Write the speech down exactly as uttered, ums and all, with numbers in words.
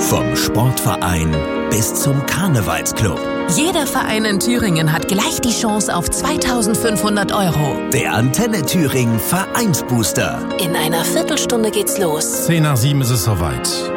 Vom Sportverein bis zum Karnevalsclub. Jeder Verein in Thüringen hat gleich die Chance auf zweitausendfünfhundert Euro. Der Antenne Thüringen Vereinsbooster. In einer Viertelstunde geht's los. Zehn nach sieben ist es soweit.